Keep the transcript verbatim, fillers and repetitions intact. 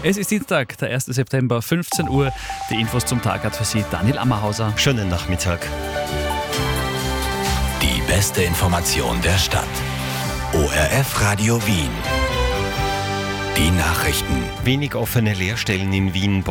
Es ist Dienstag, der erste September, fünfzehn Uhr. Die Infos zum Tag hat für Sie Daniel Ammerhauser. Schönen Nachmittag. Die beste Information der Stadt. O R F Radio Wien. Die Nachrichten. Wenig offene Lehrstellen in Wien.